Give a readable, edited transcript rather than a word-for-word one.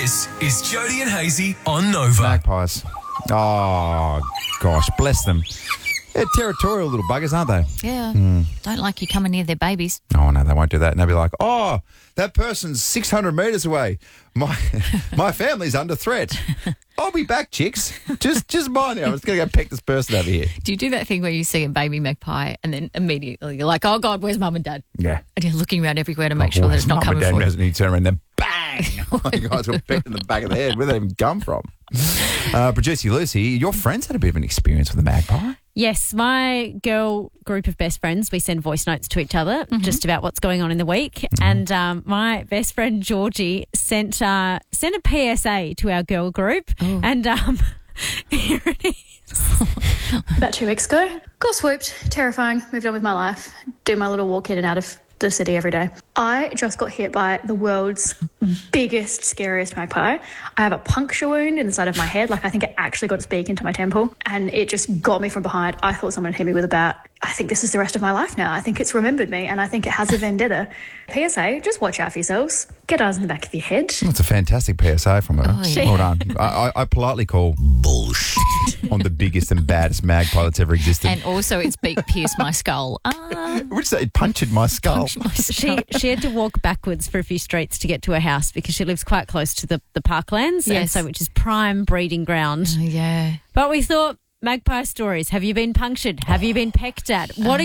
This is Jody and Hazy on Nova. Magpies. Oh, gosh, bless them. They're territorial little buggers, aren't they? Yeah. Don't like you coming near their babies. Oh, no, they won't do that. And they'll be like, oh, that person's 600 metres away. My family's under threat. I'll be back, chicks. Just mind you. I'm just going to go pick this person over here. Do you do that thing where you see a baby magpie and then immediately you're like, oh, God, where's mum and dad? Yeah. And you're looking around everywhere to make sure that it's not coming for you. And you turn around and then bang! You guys got picked in the back of the head. Where did they even come from? Producer Lucy, your friends had a bit of an experience with a magpie. Yes, my girl group of best friends, we send voice notes to each other just about what's going on in the week. And my best friend Georgie sent a PSA to our girl group. And here it is. About 2 weeks ago, got swooped, terrifying, moved on with my life, do my little walk in and out of the city every day. I just got hit by the world's biggest, scariest magpie. I have a puncture wound in the side of my head. Like, I think it actually got its beak into my temple and it just got me from behind. I thought someone hit me with a bat. I think this is the rest of my life now. I think it's remembered me and I think it has a vendetta. PSA, just watch out for yourselves. Get eyes in the back of your head. That's a fantastic PSA from her. Well done. I politely call bullshit on the biggest and baddest magpie that's ever existed. And also its beak pierced my skull. Which it punctured my skull. She had to walk backwards for a few streets to get to her house because she lives quite close to the parklands, and so which is prime breeding ground. Yeah. But we thought, magpie stories. Have you been punctured? Have you been pecked at? What